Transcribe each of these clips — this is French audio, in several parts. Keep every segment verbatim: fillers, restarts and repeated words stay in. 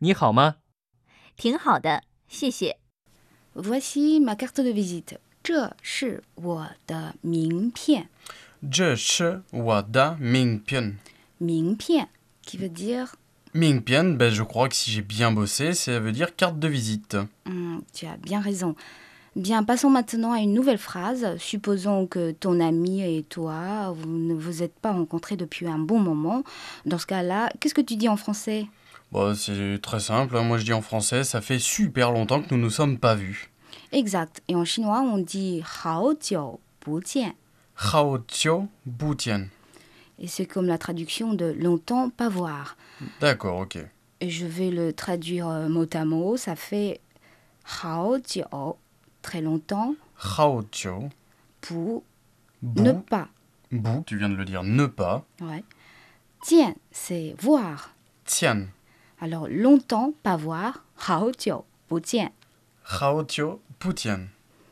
你好吗？ 挺好的，谢谢。 Voici ma carte de visite. 这是我的名片。 这是我的名片。 名片 qui veut dire... 名片, ben je crois que si j'ai bien bossé, ça veut dire carte de visite. Hum, tu as bien raison. Bien, passons maintenant à une nouvelle phrase. Supposons que ton ami et toi, vous ne vous êtes pas rencontrés depuis un bon moment. Dans ce cas-là, qu'est-ce que tu dis en français? Bon, c'est très simple, hein. Moi je dis en français, ça fait super longtemps que nous ne nous sommes pas vus. Exact. Et en chinois, on dit 好久不见. Hao Qiu Bu Tian. Et c'est comme la traduction de longtemps pas voir. D'accord, ok. Et je vais le traduire euh, mot à mot. Ça fait 好久, très longtemps, Hao Qiu pour Bu. ne pas. Bu, tu viens de le dire, ne pas. Ouais. Tian, c'est voir. Tian. Alors longtemps pas voir, 好久不见. Hao Qiu Bu Tian.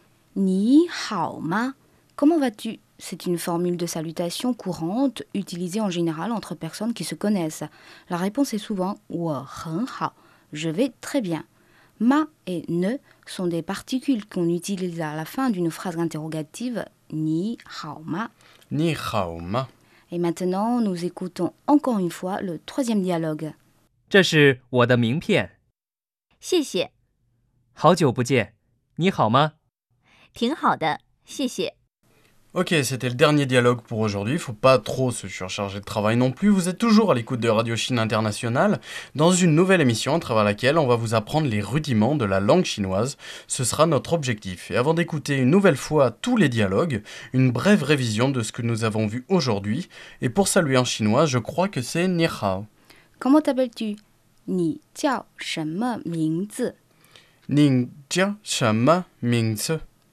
Ni hao ma. Comment vas-tu? C'est une formule de salutation courante utilisée en général entre personnes qui se connaissent. La réponse est souvent 我很好, je vais très bien. Ma et ne sont des particules qu'on utilise à la fin d'une phrase interrogative ni hao ma. Ni hao ma. Et maintenant, nous écoutons encore une fois le troisième dialogue. 这是我的名片。 谢谢。 好久不见，你好吗？ 挺好的，谢谢。 Ok, c'était le dernier dialogue pour aujourd'hui. Faut pas trop se surcharger de travail non plus. Vous êtes toujours à l'écoute de Radio Chine Internationale dans une nouvelle émission à travers laquelle on va vous apprendre les rudiments de la langue chinoise. Ce sera notre objectif. Et avant d'écouter une nouvelle fois tous les dialogues, une brève révision de ce que nous avons vu aujourd'hui. Et pour saluer en chinois, je crois que c'est Ni hao. Comment t'appelles-tu? Ni jiao shenme mingzi. Ning jia shenme mingzi.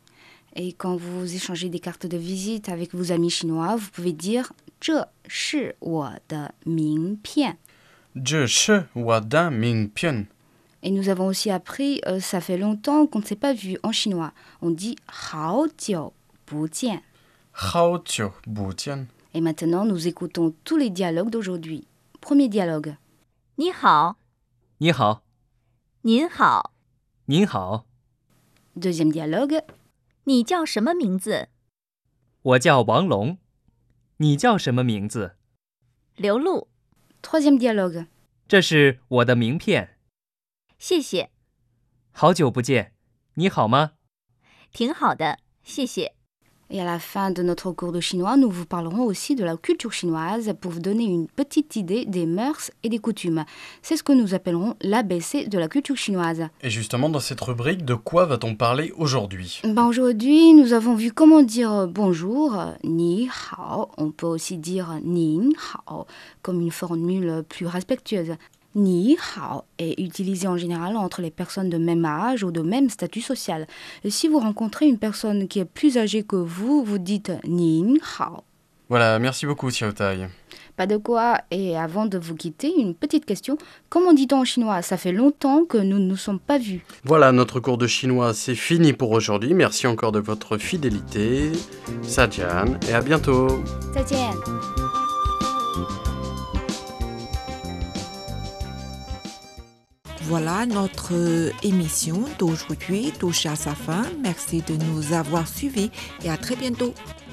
Et quand vous échangez des cartes de visite avec vos amis chinois, vous pouvez dire 这是我的名片. Je shi wa da ming pian. Et nous avons aussi appris euh, ça fait longtemps qu'on ne s'est pas vu en chinois. On dit 好久不见. Hao qiu bu tian. Et maintenant, nous écoutons tous les dialogues d'aujourd'hui. Premier dialogue. 你好， 你好， 您好， 您好， Deuxième dialogue. 你叫什么名字？ 我叫王龙。你叫什么名字？ 刘露。 Troisième dialogue. 这是我的名片。 谢谢。 好久不见，你好吗？ 挺好的，谢谢。 Et à la fin de notre cours de chinois, nous vous parlerons aussi de la culture chinoise pour vous donner une petite idée des mœurs et des coutumes. C'est ce que nous appellerons l'A B C de la culture chinoise. Et justement, dans cette rubrique, de quoi va-t-on parler aujourd'hui? Ben aujourd'hui, nous avons vu comment dire bonjour, ni hao. On peut aussi dire nin hao, comme une formule plus respectueuse. Ni hao est utilisé en général entre les personnes de même âge ou de même statut social. Et si vous rencontrez une personne qui est plus âgée que vous, vous dites nin hao. Voilà, merci beaucoup Xiao Tai. Pas de quoi. Et avant de vous quitter, une petite question. Comment dit-on en chinois? Ça fait longtemps que nous ne nous sommes pas vus. Voilà, notre cours de chinois, c'est fini pour aujourd'hui. Merci encore de votre fidélité. Sajian, et à bientôt. 再见. Voilà, notre émission d'aujourd'hui touche à sa fin. Merci de nous avoir suivis et à très bientôt.